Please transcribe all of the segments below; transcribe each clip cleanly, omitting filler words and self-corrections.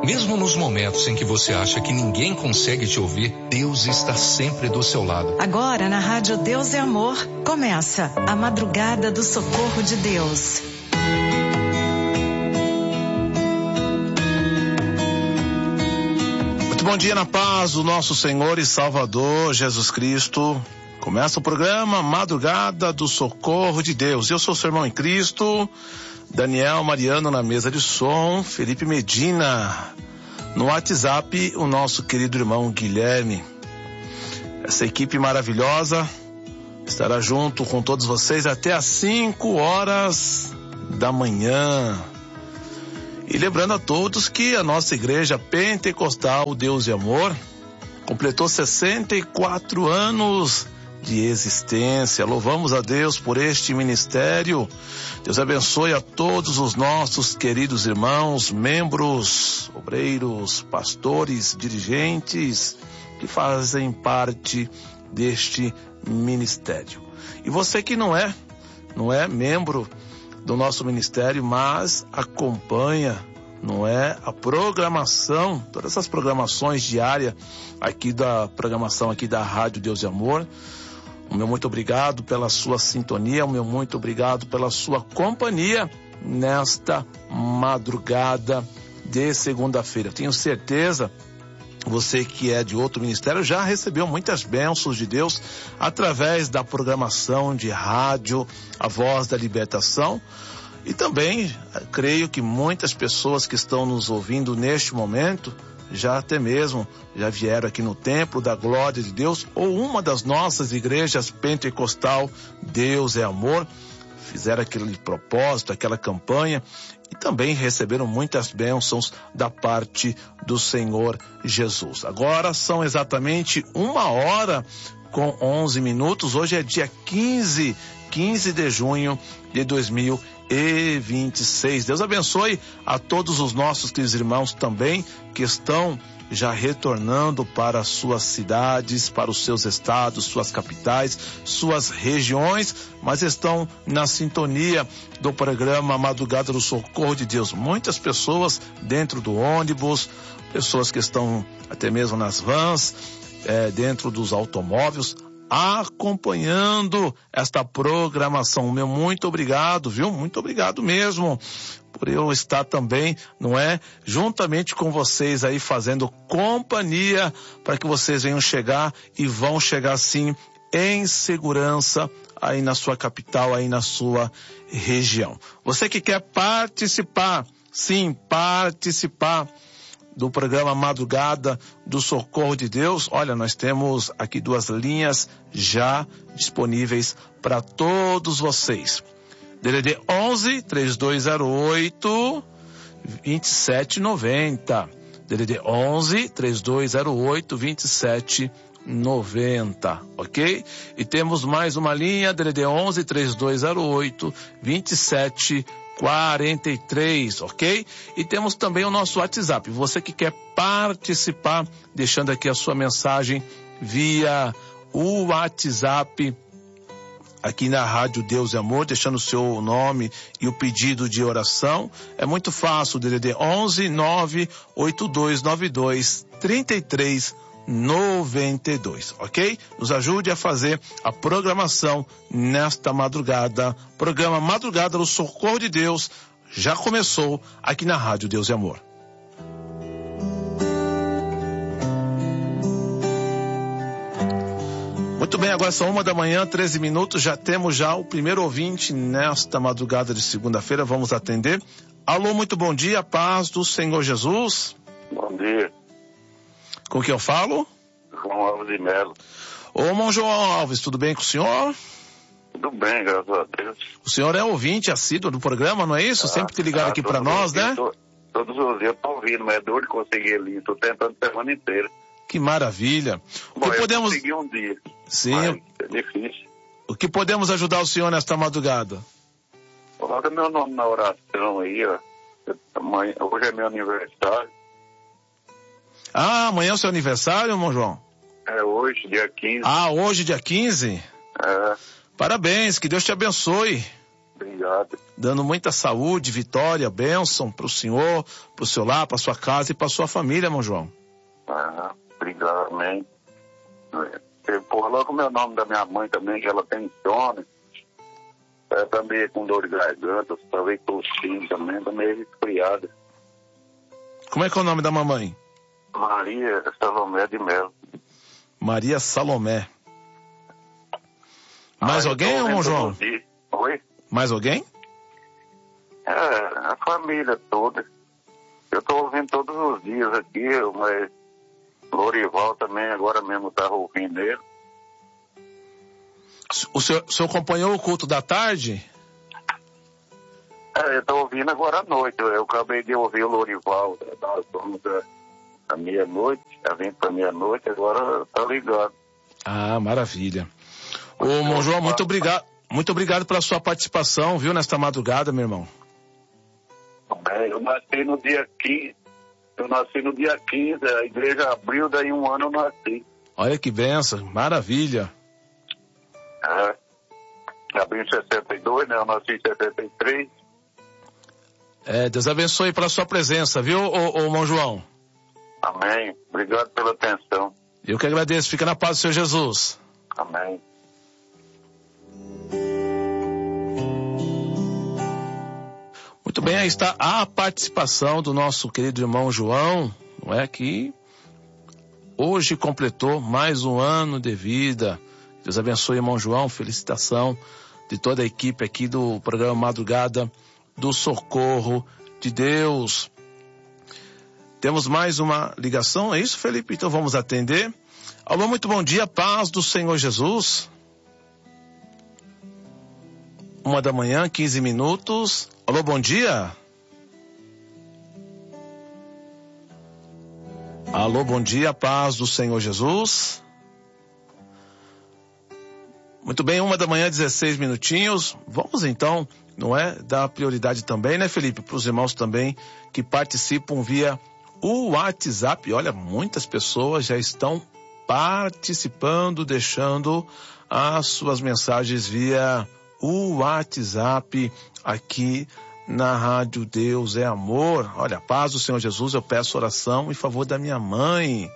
Mesmo nos momentos em que você acha que ninguém consegue te ouvir, Deus está sempre do seu lado. Agora na Rádio Deus é Amor, começa a Madrugada do Socorro de Deus. Muito bom dia na paz do nosso Senhor e Salvador Jesus Cristo. Começa o programa Madrugada do Socorro de Deus. Eu sou seu irmão em Cristo, Daniel Mariano na mesa de som, Felipe Medina no WhatsApp, o nosso querido irmão Guilherme. Essa equipe maravilhosa estará junto com todos vocês até às 5 horas da manhã. E lembrando a todos que a nossa igreja pentecostal Deus e Amor completou 64 anos de existência. Louvamos a Deus por este ministério. Deus abençoe a todos os nossos queridos irmãos, membros, obreiros, pastores, dirigentes que fazem parte deste ministério. E você que não é membro do nosso ministério, mas acompanha, a programação, todas essas programações diárias aqui da programação aqui da Rádio Deus e Amor. O meu muito obrigado pela sua sintonia, o meu muito obrigado pela sua companhia nesta madrugada de segunda-feira. Tenho certeza, você que é de outro ministério já recebeu muitas bênçãos de Deus através da programação de rádio, a Voz da Libertação. E também creio que muitas pessoas que estão nos ouvindo neste momento já vieram aqui no Templo da Glória de Deus ou uma das nossas igrejas pentecostal Deus é Amor, fizeram aquele propósito, aquela campanha e também receberam muitas bênçãos da parte do Senhor Jesus. Agora são exatamente 1h11. Hoje é dia 15 de junho de 2026. Deus abençoe a todos os nossos queridos irmãos também que estão já retornando para suas cidades, para os seus estados, suas capitais, suas regiões, mas estão na sintonia do programa Madrugada do Socorro de Deus. Muitas pessoas dentro do ônibus, pessoas que estão até mesmo nas vans, dentro dos automóveis, acompanhando esta programação. Meu muito obrigado, viu? Muito obrigado mesmo por eu estar também, juntamente com vocês aí fazendo companhia para que vocês venham chegar e vão chegar sim em segurança aí na sua capital, aí na sua região. Você que quer participar do programa Madrugada do Socorro de Deus, olha, nós temos aqui 2 linhas já disponíveis para todos vocês. DDD 11 3208 2790. DDD 11 3208 2790, ok? E temos mais uma linha, DDD 11 3208 2743, ok? E temos também o nosso WhatsApp. Você que quer participar, deixando aqui a sua mensagem via o WhatsApp aqui na Rádio Deus e Amor, deixando o seu nome e o pedido de oração. É muito fácil, DDD 11 98292 3392, ok? Nos ajude a fazer a programação nesta madrugada. Programa Madrugada do Socorro de Deus já começou aqui na Rádio Deus e Amor. Muito bem, agora são 1h13, já temos o primeiro ouvinte nesta madrugada de segunda-feira, vamos atender. Alô, muito bom dia, paz do Senhor Jesus. Bom dia. Com quem eu falo? João Alves de Melo. Ô, irmão João Alves, tudo bem com o senhor? Tudo bem, graças a Deus. O senhor é ouvinte assíduo do programa, não é isso? Sempre que ligar aqui para nós, né? Todos os dias eu tô ouvindo, mas é dor de conseguir ali, tô tentando a semana inteira. Que maravilha. Bom, eu consegui um dia. Sim. É difícil. O que podemos ajudar o senhor nesta madrugada? Coloca meu nome na oração aí, ó. Hoje é meu aniversário. Ah, amanhã é o seu aniversário, irmão João? É hoje, dia 15. Ah, hoje, dia 15? É. Parabéns, que Deus te abençoe. Obrigado. Dando muita saúde, vitória, bênção para o senhor, para o seu lar, para sua casa e para sua família, irmão João. Obrigado, amém. Você coloca o meu nome da minha mãe também, que ela tem insônia. Ela também com dor de garganta, talvez tossindo também, meio resfriada. Como é que é o nome da mamãe? Maria Salomé de Melo. Maria Salomé. Mais alguém, irmão João? Oi? Mais alguém? A família toda. Eu estou ouvindo todos os dias aqui, mas Lorival também agora mesmo estava ouvindo ele. O senhor acompanhou o culto da tarde? Eu estou ouvindo agora à noite. Eu acabei de ouvir o Lorival da meia-noite, já vem para meia-noite, agora tá ligado. Ah, maravilha. Ô, irmão João, muito obrigado pela sua participação, viu, nesta madrugada, meu irmão. Eu nasci no dia 15, a igreja abriu, daí um ano eu nasci. Olha que benção, maravilha. Abriu em 62, né? Eu nasci em 73. Deus abençoe pela sua presença, viu, ô irmão João? Amém. Obrigado pela atenção. Eu que agradeço. Fica na paz do Senhor Jesus. Amém. Muito bem, aí está a participação do nosso querido irmão João, não é, que hoje completou mais um ano de vida. Deus abençoe, irmão João. Felicitação de toda a equipe aqui do programa Madrugada do Socorro de Deus. Temos mais uma ligação, é isso, Felipe? Então vamos atender. Alô, muito bom dia, paz do Senhor Jesus. 1h, 15 minutos. Alô, bom dia. Alô, bom dia, paz do Senhor Jesus. Muito bem, 1h, 16 minutinhos. Vamos então, não é, dar prioridade também, né, Felipe, para os irmãos também que participam via o WhatsApp. Olha, muitas pessoas já estão participando, deixando as suas mensagens via o WhatsApp aqui na Rádio Deus é Amor. Olha, paz do Senhor Jesus, eu peço oração em favor da minha mãe.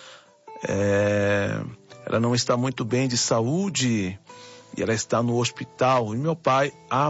Ela não está muito bem de saúde e ela está no hospital. E meu pai,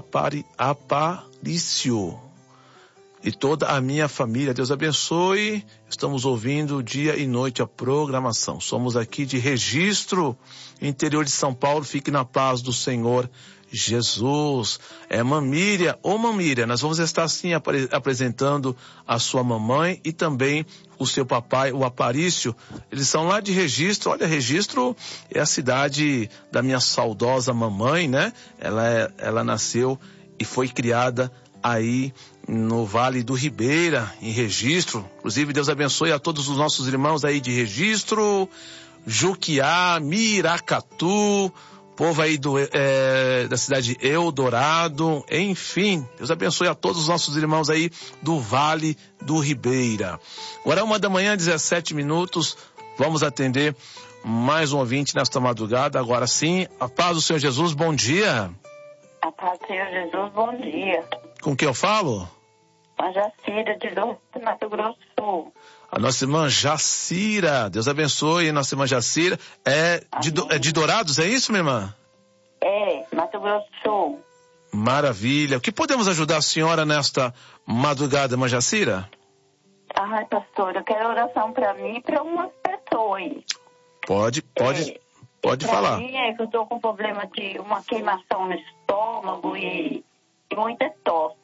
Aparício, e toda a minha família, Deus abençoe. Estamos ouvindo dia e noite a programação. Somos aqui de Registro, interior de São Paulo. Fique na paz do Senhor Jesus. Mamília, Mamília, nós vamos estar assim apresentando a sua mamãe e também o seu papai, o Aparício. Eles são lá de Registro. Olha, Registro é a cidade da minha saudosa mamãe, né? Ela nasceu e foi criada aí no Vale do Ribeira, em Registro. Inclusive, Deus abençoe a todos os nossos irmãos aí de Registro, Juquiá, Miracatu, povo aí da cidade de Eldorado, enfim, Deus abençoe a todos os nossos irmãos aí do Vale do Ribeira. Agora 1h, 17 minutos, vamos atender mais um ouvinte nesta madrugada. Agora sim, a paz do Senhor Jesus, bom dia. A paz do Senhor Jesus, bom dia. Com quem eu falo? A Jacira, de Mato Grosso do Sul. A nossa irmã Jacira, Deus abençoe, nossa irmã Jacira. É de Dourados, é isso, minha irmã? Mato Grosso do Sul. Maravilha. O que podemos ajudar a senhora nesta madrugada, irmã Jacira? Ai, pastor, eu quero oração para mim e para umas pessoas. Pode falar. Para mim é que eu estou com problema de uma queimação no estômago e muita tosse.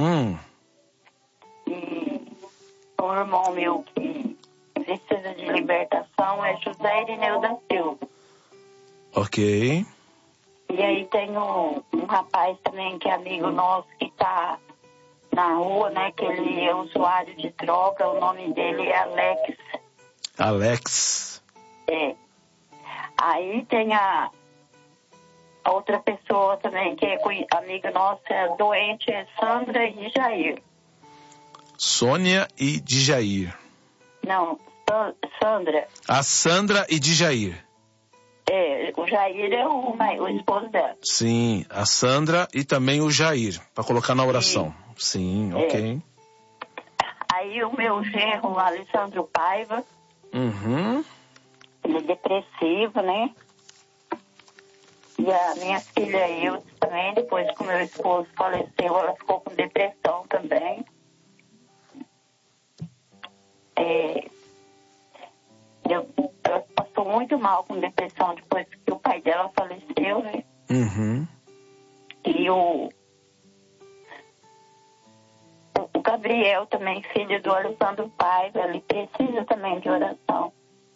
E o irmão meu que precisa de libertação é José Irineu da Silva. Ok. E aí tem um rapaz também que é amigo nosso que está na rua, né? Que ele é usuário de droga, o nome dele é Alex. Alex. Aí tem a outra pessoa também que é amiga nossa, é doente, é Sandra e Jair. Sônia e Djair. Não, Sandra. A Sandra e Djair. O Jair é o esposo dela. Sim, a Sandra e também o Jair, para colocar na oração. Sim, ok. Aí o meu genro, o Alessandro Paiva, ele é depressivo, né? E a minha filha Ilse também, depois que o meu esposo faleceu, ela ficou com depressão também. Ela passou muito mal com depressão depois que o pai dela faleceu, né? E o Gabriel também, filho do Alessandro Paiva, ele precisa também de oração.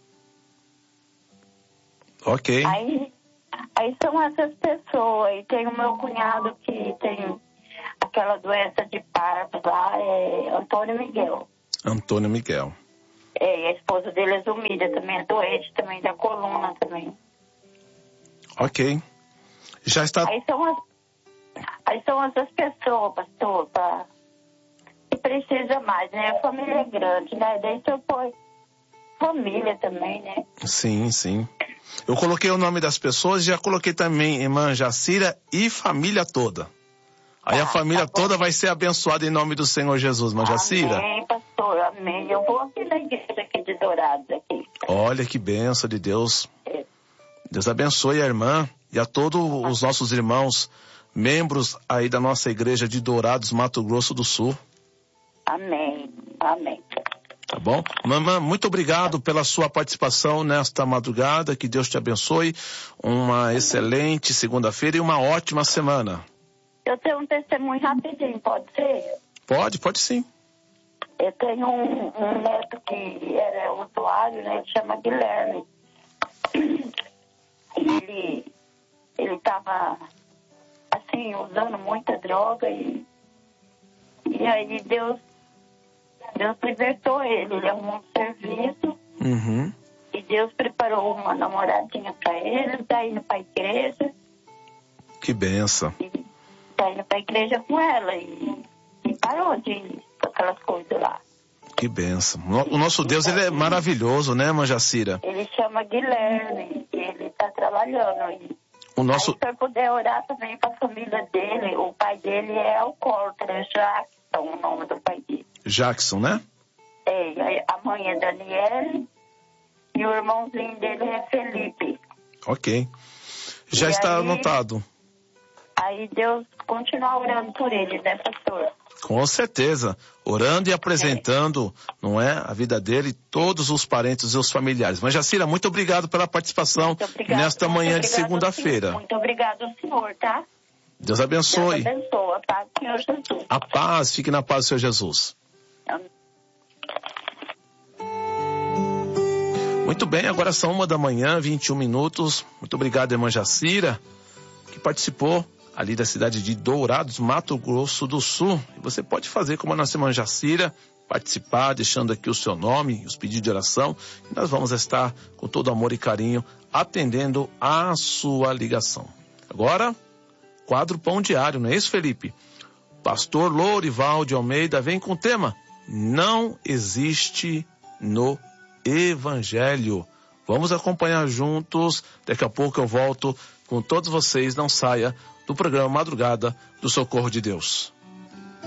Ok. Aí são essas pessoas. E tem o meu cunhado que tem aquela doença de Parkinson lá, Antônio Miguel. Antônio Miguel. E a esposa dele é Zumida, também é doente, também da coluna também. Ok. Já está... Aí são essas pessoas, pastor, que precisa mais, né? A família é grande, né? Daí você põe família também, né? Sim, sim. Eu coloquei o nome das pessoas e já coloquei também irmã Jacira e família toda. Aí a família toda vai ser abençoada em nome do Senhor Jesus, irmã Jacira. Amém, pastor, amém. Eu vou aqui na igreja aqui de Dourados aqui. Olha que bênção de Deus. Deus abençoe a irmã e a todos os nossos irmãos, membros aí da nossa igreja de Dourados, Mato Grosso do Sul. Amém, amém. Tá bom? Mamãe, muito obrigado pela sua participação nesta madrugada. Que Deus te abençoe. Uma excelente segunda-feira e uma ótima semana. Eu tenho um testemunho rapidinho, pode ser? Pode sim. Eu tenho um neto que era usuário, né? Ele chama Guilherme. Ele estava, assim, usando muita droga e aí Deus libertou ele. Ele arrumou um serviço e Deus preparou uma namoradinha para ele, tá indo para a igreja. Que benção. Tá indo para a igreja com ela e parou de ir com aquelas coisas lá. Que benção. O nosso Deus, ele é maravilhoso, né, irmã Jacira? Ele chama Guilherme e ele está trabalhando. Aí, se eu puder orar também para a família dele, o pai dele é alcoólatra, é Jackson, o nome do pai dele. Jackson, né? A mãe é Daniele e o irmãozinho dele é Felipe. Ok. Já está anotado. Aí Deus continua orando por ele, né, pastor? Com certeza. Orando e apresentando, não é, a vida dele, todos os parentes e os familiares. Mas, Jacira, muito obrigado pela participação nesta manhã de segunda-feira. Muito obrigado ao senhor, tá? Deus abençoe. Deus abençoe. A paz do Senhor Jesus. A paz, fique na paz do Senhor Jesus. Amém. Muito bem, agora são 1h, 21 minutos. Muito obrigado, irmã Jacira, que participou ali da cidade de Dourados, Mato Grosso do Sul. E você pode fazer como a nossa irmã Jacira, participar, deixando aqui o seu nome, os pedidos de oração. E nós vamos estar, com todo amor e carinho, atendendo a sua ligação. Agora, quadro Pão Diário, não é isso, Felipe? Pastor Lourival de Almeida vem com o tema: Não existe no Evangelho. Vamos acompanhar juntos. Daqui a pouco eu volto com todos vocês. Não saia do programa Madrugada do Socorro de Deus.